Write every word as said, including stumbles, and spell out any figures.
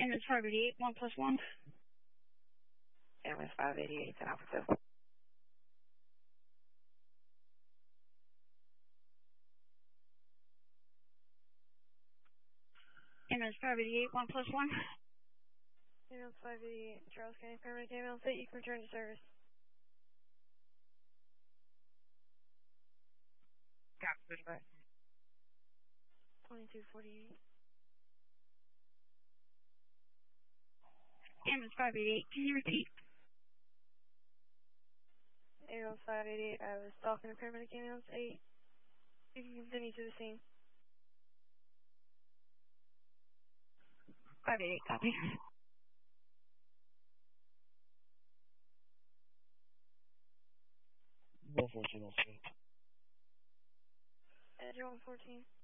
Ambulance five eighty-eight, one plus one. Ambulance five eighty-eight, ten Alpha two. Ambulance five eighty-eight, one plus one. Ambulance five eighty-eight, Charles County Paramedic Ambulance eight, you can return to service. Copy, pushback. twenty-two forty-eight. Ambulance five eighty-eight, can you repeat? Ambulance five eighty-eight, I was talking to Paramedic Ambulance eight. You can continue to the scene. five eighty-eight, copy. one fourteen on scene. Edge one fourteen.